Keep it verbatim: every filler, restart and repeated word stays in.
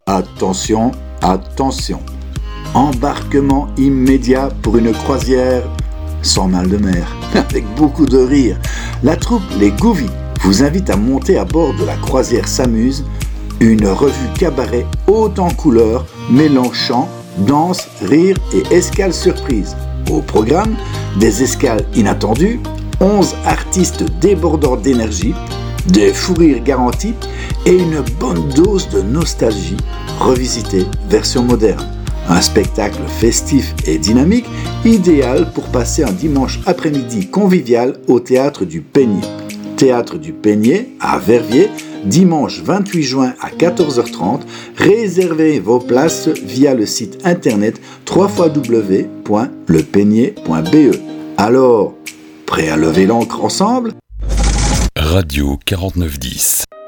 Attention, attention. Embarquement immédiat pour une croisière sans mal de mer, avec beaucoup de rire. La troupe Les Gouvis vous invite à monter à bord de la croisière S'amuse, une revue cabaret haute en couleurs, mêlant chant, danse, rire et escale surprise. Au programme, des escales inattendues, onze artistes débordants d'énergie, des fous rires garantis et une bonne dose de nostalgie revisitée version moderne. Un spectacle festif et dynamique, idéal pour passer un dimanche après-midi convivial au Théâtre du Peigné. Théâtre du Peigné à Verviers, dimanche vingt-huit juin à quatorze heures trente. Réservez vos places via le site internet w w w point le peigné point b e. Alors, prêt à lever l'ancre ensemble ? Radio quarante-neuf dix.